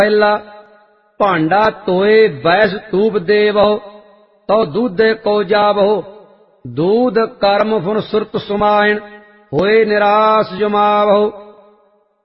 ਪਹਿਲਾ ਭਾਂਡਾ ਤੋਏ ਬੈਸ ਧੂਪ ਦੇਵਹੁ ਤਉ ਦੂਧੇ ਕੋ ਜਾਵਹੁ ਦੂਧ ਕਰਮ ਫੁਨ ਸੁਰਤ ਸੁਮਾਇਣ ਹੋਏ ਨਿਰਾਸ ਜਮਾਵਹੁ